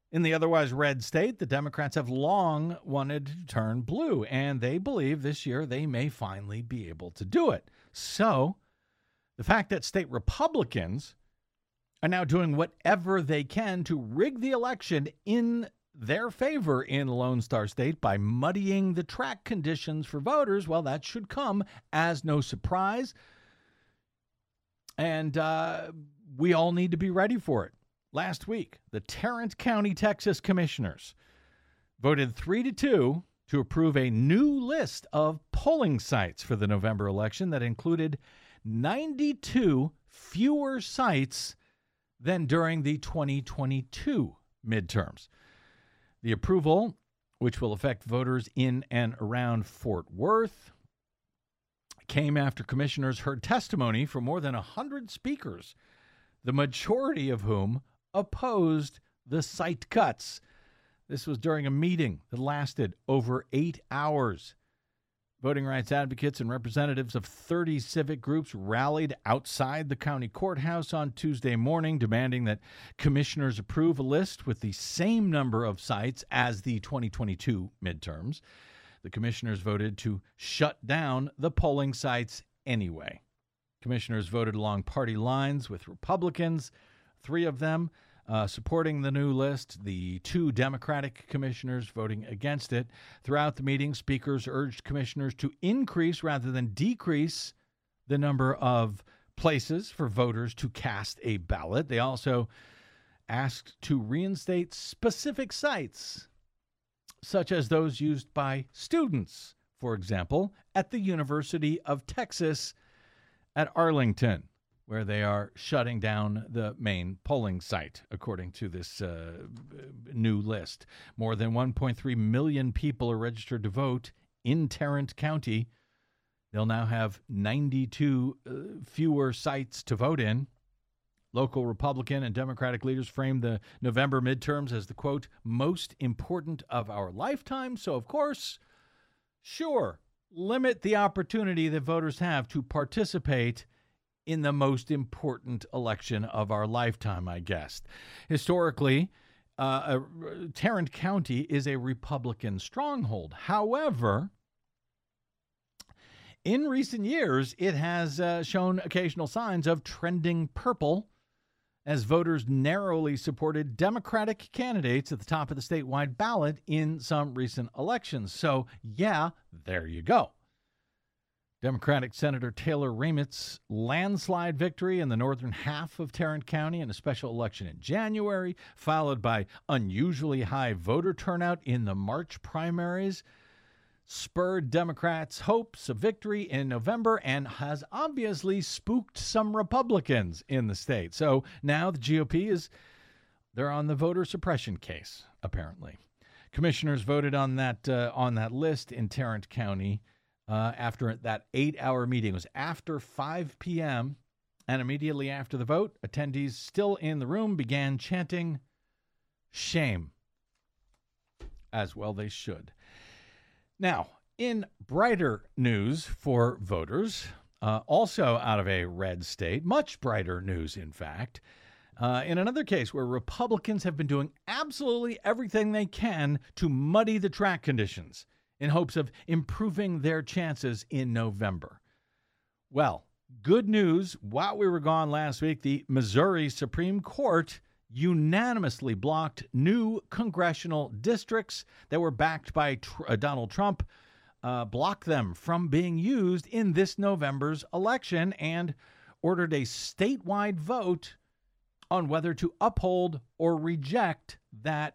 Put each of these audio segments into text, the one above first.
In the otherwise red state, the Democrats have long wanted to turn blue, and they believe this year they may finally be able to do it. So the fact that state Republicans are now doing whatever they can to rig the election in their favor in Lone Star State by muddying the track conditions for voters, well, that should come as no surprise. And we all need to be ready for it. Last week, the Tarrant County, Texas commissioners voted 3-2 to approve a new list of polling sites for the November election that included 92 fewer sites than during the 2022 midterms. The approval, which will affect voters in and around Fort Worth, came after commissioners heard testimony from more than 100 speakers, the majority of whom opposed the site cuts. This was during a meeting that lasted over 8 hours. Voting rights advocates and representatives of 30 civic groups rallied outside the county courthouse on Tuesday morning, demanding that commissioners approve a list with the same number of sites as the 2022 midterms. The commissioners voted to shut down the polling sites anyway. Commissioners voted along party lines with Republicans, 3 of them supporting the new list, the 2 Democratic commissioners voting against it. Throughout the meeting, speakers urged commissioners to increase rather than decrease the number of places for voters to cast a ballot. They also asked to reinstate specific sites, such as those used by students, for example, at the University of Texas at Arlington, where they are shutting down the main polling site, according to this new list. More than 1.3 million people are registered to vote in Tarrant County. They'll now have 92 fewer sites to vote in. Local Republican and Democratic leaders framed the November midterms as the, quote, most important of our lifetime. So, of course, sure, limit the opportunity that voters have to participate in the most important election of our lifetime, I guess. Historically, Tarrant County is a Republican stronghold. However, in recent years, it has shown occasional signs of trending purple as voters narrowly supported Democratic candidates at the top of the statewide ballot in some recent elections. So, yeah, there you go. Democratic Senator Taylor Ramit's landslide victory in the northern half of Tarrant County in a special election in January, followed by unusually high voter turnout in the March primaries, spurred Democrats' hopes of victory in November and has obviously spooked some Republicans in the state. So now the GOP they're on the voter suppression case, apparently. Commissioners voted on that list in Tarrant County after that 8-hour meeting. It was after 5 p.m., and immediately after the vote, attendees still in the room began chanting, shame. As well they should. Now, in brighter news for voters, also out of a red state, much brighter news, in fact, in another case where Republicans have been doing absolutely everything they can to muddy the track conditions in hopes of improving their chances in November. Well, good news. While we were gone last week, the Missouri Supreme Court unanimously blocked new congressional districts that were backed by Donald Trump, blocked them from being used in this November's election and ordered a statewide vote on whether to uphold or reject that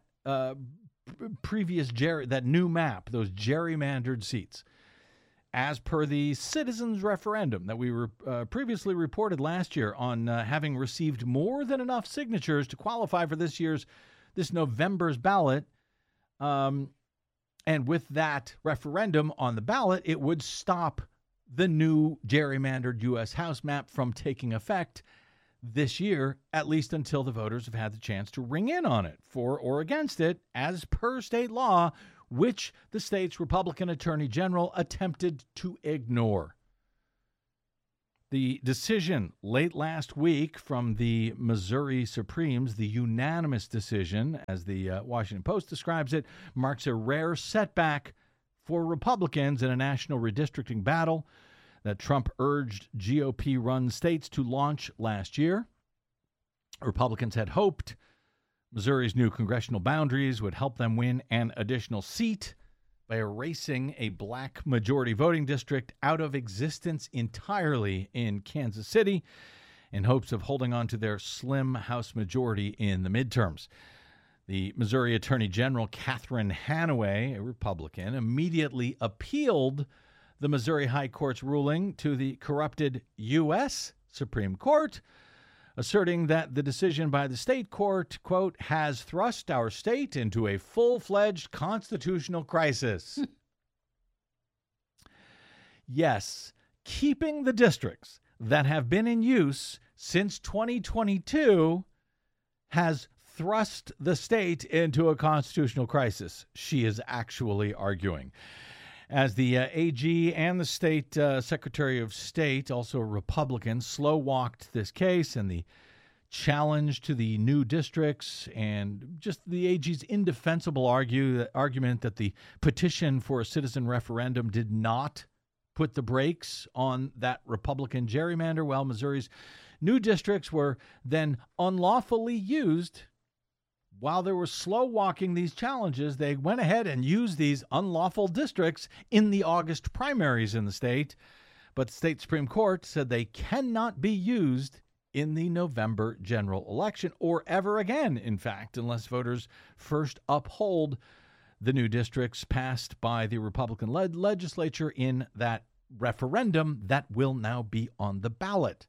that new map, those gerrymandered seats. As per the citizens' referendum that we previously reported last year on having received more than enough signatures to qualify for this November's ballot, and with that referendum on the ballot, it would stop the new gerrymandered U.S. House map from taking effect this year, at least until the voters have had the chance to ring in on it, for or against it, as per state law, which the state's Republican Attorney General attempted to ignore. The decision late last week from the Missouri Supremes, the unanimous decision, as the Washington Post describes it, marks a rare setback for Republicans in a national redistricting battle that Trump urged GOP-run states to launch last year. Republicans had hoped Missouri's new congressional boundaries would help them win an additional seat by erasing a black majority voting district out of existence entirely in Kansas City in hopes of holding on to their slim House majority in the midterms. The Missouri Attorney General, Catherine Hanaway, a Republican, immediately appealed the Missouri High Court's ruling to the corrupted U.S. Supreme Court, asserting that the decision by the state court, quote, has thrust our state into a full-fledged constitutional crisis. Yes, keeping the districts that have been in use since 2022 has thrust the state into a constitutional crisis, she is actually arguing. As the AG and the state Secretary of State, also a Republican, slow-walked this case and the challenge to the new districts and just the AG's indefensible argument that the petition for a citizen referendum did not put the brakes on that Republican gerrymander, while Missouri's new districts were then unlawfully used. While they were slow-walking these challenges, they went ahead and used these unlawful districts in the August primaries in the state. But the state Supreme Court said they cannot be used in the November general election, or ever again, in fact, unless voters first uphold the new districts passed by the Republican-led legislature in that referendum that will now be on the ballot.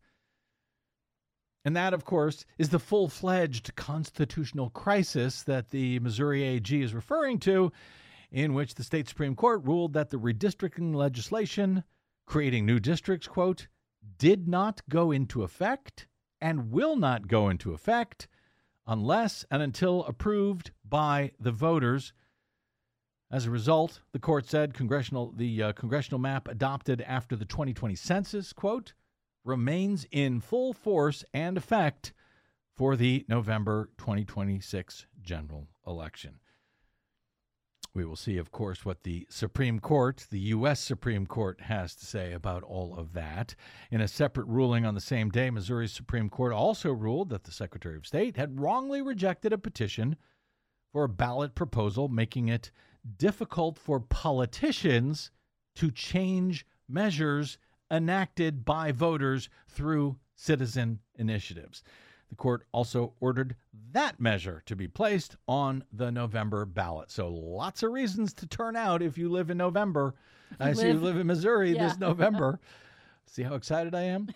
And that, of course, is the full-fledged constitutional crisis that the Missouri AG is referring to, in which the state Supreme Court ruled that the redistricting legislation creating new districts, quote, did not go into effect and will not go into effect unless and until approved by the voters. As a result, the court said the congressional map adopted after the 2020 census, quote, remains in full force and effect for the November 2026 general election. We will see, of course, what the Supreme Court, the U.S. Supreme Court, has to say about all of that. In a separate ruling on the same day, Missouri's Supreme Court also ruled that the Secretary of State had wrongly rejected a petition for a ballot proposal, making it difficult for politicians to change measures enacted by voters through citizen initiatives. The court also ordered that measure to be placed on the November ballot. So lots of reasons to turn out if you live in November. I see you live in Missouri this November. See how excited I am?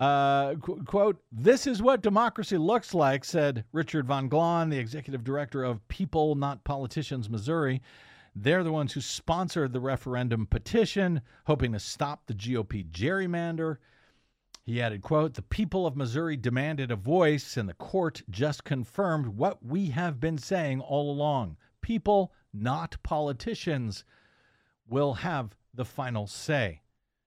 Quote, this is what democracy looks like, said Richard Von Glahn, the executive director of People Not Politicians Missouri. They're the ones who sponsored the referendum petition, hoping to stop the GOP gerrymander. He added, quote, the people of Missouri demanded a voice, and the court just confirmed what we have been saying all along. People, not politicians, will have the final say.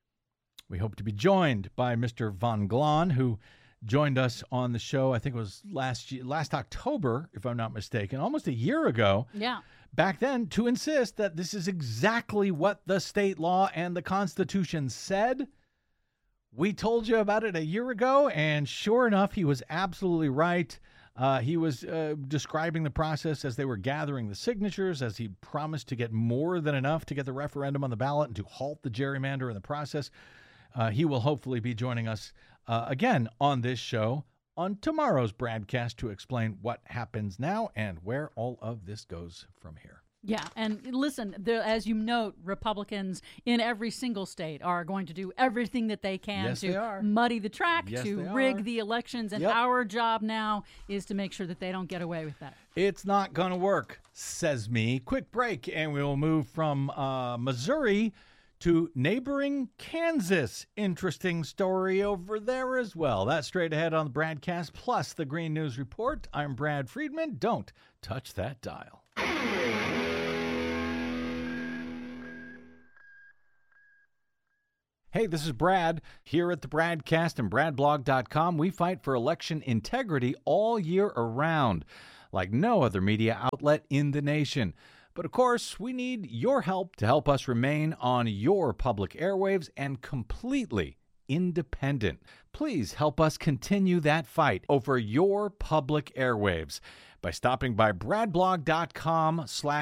We hope to be joined by Mr. Von Glahn, who joined us on the show, I think it was last October, if I'm not mistaken, almost a year ago. Yeah. Back then, to insist that this is exactly what the state law and the Constitution said. We told you about it a year ago, and sure enough, he was absolutely right. He was describing the process as they were gathering the signatures, as he promised to get more than enough to get the referendum on the ballot and to halt the gerrymander in the process. He will hopefully be joining us again on this show on tomorrow's broadcast to explain what happens now and where all of this goes from here. Yeah, and listen, as you note, Republicans in every single state are going to do everything that they can to muddy the track, to rig the elections, and our job now is to make sure that they don't get away with that. It's not going to work, says me. Quick break, and we will move from Missouri to neighboring Kansas. Interesting story over there as well. That's straight ahead on the broadcast, plus the Green News Report. I'm Brad Friedman. Don't touch that dial. Hey, this is Brad. Here at the Bradcast and BradBlog.com, we fight for election integrity all year around, like no other media outlet in the nation. But of course, we need your help to help us remain on your public airwaves and completely independent. Please help us continue that fight over your public airwaves by stopping by BradBlog.com/